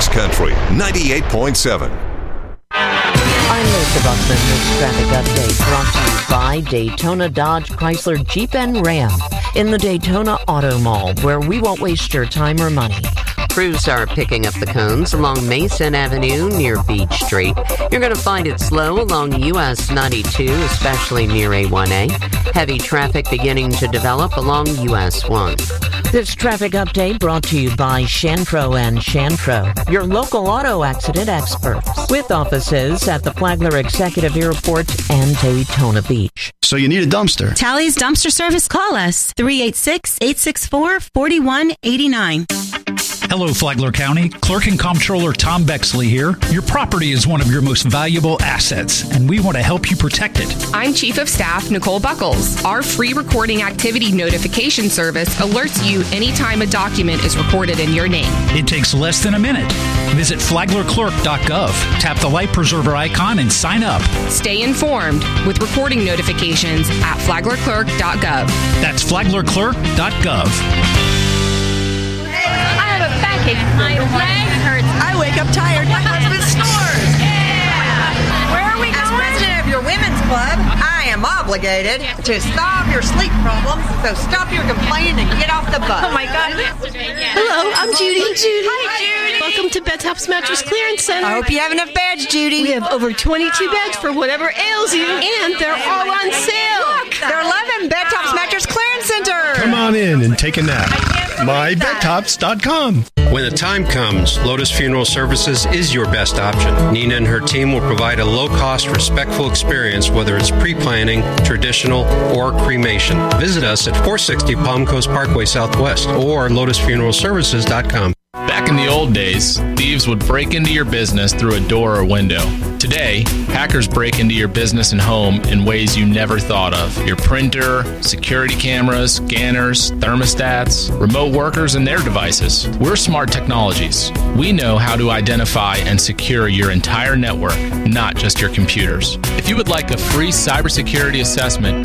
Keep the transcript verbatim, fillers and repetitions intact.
News Country ninety-eight point seven. I'm Lisa Buckman. This traffic update brought to you by Daytona Dodge Chrysler Jeep and Ram in the Daytona Auto Mall, where we won't waste your time or money. Crews are picking up the cones along Mason Avenue near Beach Street. You're going to find it slow along U S ninety-two, especially near A one A. Heavy traffic beginning to develop along U S one. This traffic update brought to you by Shanfro and Shanfro, your local auto accident experts, with offices at the Flagler Executive Airport and Daytona Beach. So you need a dumpster. Tally's Dumpster Service. Call us, three eight six, eight six four, four one eight nine. Hello, Flagler County. Clerk and Comptroller Tom Bexley here. Your property is one of your most valuable assets, and we want to help you protect it. I'm Chief of Staff Nicole Buckles. Our free recording activity notification service alerts you anytime a document is recorded in your name. It takes less than a minute. Visit flagler clerk dot gov, tap the light preserver icon, and sign up. Stay informed with recording notifications at flagler clerk dot gov. That's flagler clerk dot gov. My leg hurts. I wake up tired. My husband snores. Yeah. Where are we going? As president of your women's club, I am obligated to solve your sleep problems. So stop your complaining and get off the bus. Oh my God. Hello, I'm Judy. Judy. Hi, Judy. Welcome to Bedtops Mattress Clearance Center. I hope you have enough beds, Judy. We have over twenty-two beds for whatever ails you, and they're all on sale. Look, they're eleven Bedtops Mattress Clearance Center. Come on in and take a nap. my bed tops dot com. When the time comes, Lotus Funeral Services is your best option. Nina and her team will provide a low-cost, respectful experience, whether it's pre-planning, traditional, or cremation. Visit us at four sixty Palm Coast Parkway Southwest or lotus funeral services dot com. Back in the old days, thieves would break into your business through a door or window. Today, hackers break into your business and home in ways you never thought of. Your printer, security cameras, scanners, thermostats, remote workers, and their devices. We're Smart Technologies. We know how to identify and secure your entire network, not just your computers. If you would like a free cybersecurity assessment,